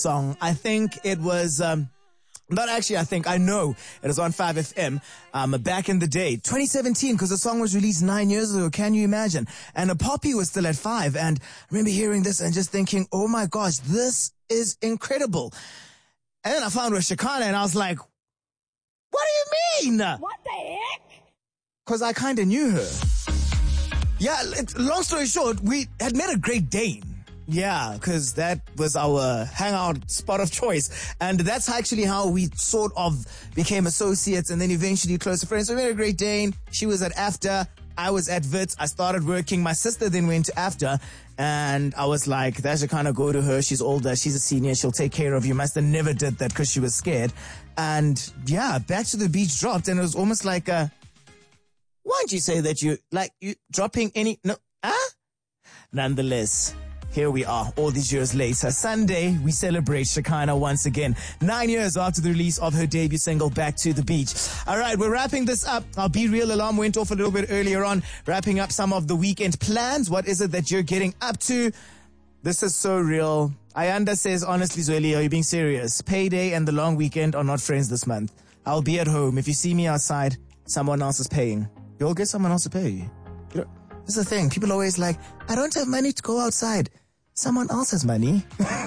song. I think it was, not actually, I know it was on 5FM, back in the day, 2017, because the song was released 9 years ago. Can you imagine? And Poppy was still at 5. And I remember hearing this and just thinking, oh my gosh, this is incredible. And then I found with Shekinah and I was like, what do you mean? What the heck? Because I kind of knew her. Yeah, long story short, we had met a Great Dane. Yeah, because that was our hangout spot of choice. And that's actually how we sort of became associates and then eventually closer friends. So we met a Great Dane. She was at AFTA. I was at WITS. I started working. My sister then went to AFTA. And I was like, that should kind of go to her. She's older. She's a senior. She'll take care of you. My sister never did that because she was scared. And yeah, Back to the Beach dropped. And it was almost like, why don't you say that you dropping any, no, Nonetheless, here we are, all these years later. Sunday, we celebrate Shekinah once again. 9 years after the release of her debut single, Back to the Beach. All right, we're wrapping this up. Our Be Real alarm went off a little bit earlier on, wrapping up some of the weekend plans. What is it that you're getting up to? This is so real. Ayanda says, honestly, Zweli, are you being serious? Payday and the long weekend are not friends this month. I'll be at home. If you see me outside, someone else is paying. You'll get someone else to pay you. This is the thing. People are always like, I don't have money to go outside. Someone else has money.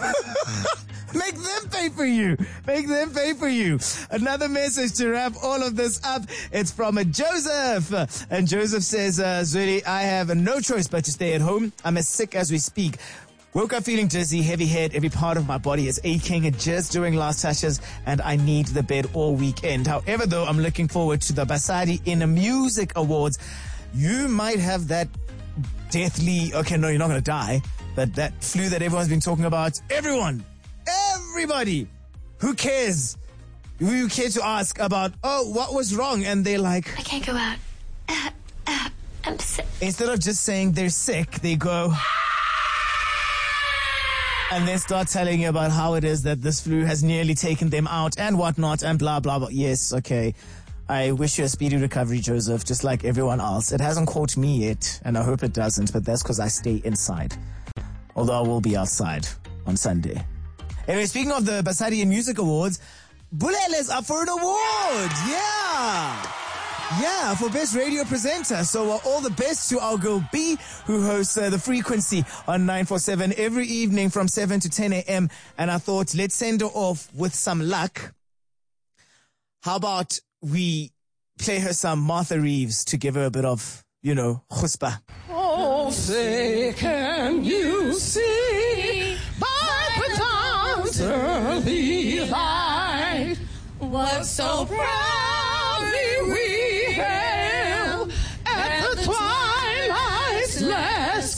Make them pay for you. Make them pay for you. Another message to wrap all of this up. It's from Joseph. And Joseph says, Zweli, I have no choice but to stay at home. I'm as sick as we speak. Woke up feeling dizzy, heavy head. Every part of my body is aching just doing last touches, and I need the bed all weekend. However, though, I'm looking forward to the Basadi in the Music Awards. You might have that deathly, okay, no, you're not going to die, but that flu that everyone's been talking about. Everybody, who cares? You care to ask about, what was wrong? And they're like, I can't go out. I'm sick. Instead of just saying they're sick, they go, and then start telling you about how it is that this flu has nearly taken them out and whatnot and blah, blah, blah. Yes, okay. I wish you a speedy recovery, Joseph, just like everyone else. It hasn't caught me yet, and I hope it doesn't, but that's because I stay inside. Although I will be outside on Sunday. Anyway, speaking of the Basadi Music Awards, Bulele's up for an award! Yeah, for Best Radio Presenter. So all the best to our girl B, who hosts The Frequency on 947 every evening from 7 to 10 a.m. And I thought, let's send her off with some luck. How about we play her some Martha Reeves to give her a bit of, chutzpah. Oh, say, can you see by the dawn's early light what so proud